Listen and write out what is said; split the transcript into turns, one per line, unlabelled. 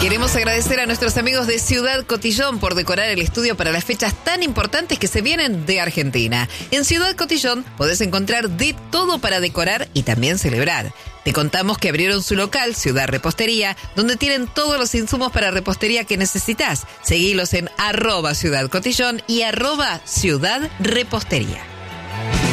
Queremos agradecer a nuestros amigos de Ciudad Cotillón por decorar el estudio para las fechas tan importantes que se vienen de Argentina. En Ciudad Cotillón podés encontrar de todo para decorar y también celebrar. Te contamos que abrieron su local, Ciudad Repostería, donde tienen todos los insumos para repostería que necesitas. Seguilos en @Ciudad Cotillón y @Ciudad Repostería.